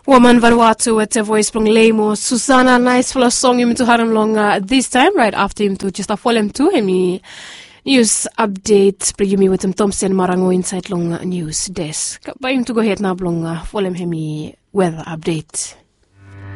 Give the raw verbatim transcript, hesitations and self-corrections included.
Woman Vanuatu at a voice from Lemo Susana nice full of song him to haram long this time right after him to just a follow him to him news update bring me with him Thompson Marango inside long news desk. But him to go ahead now long follow him weather update.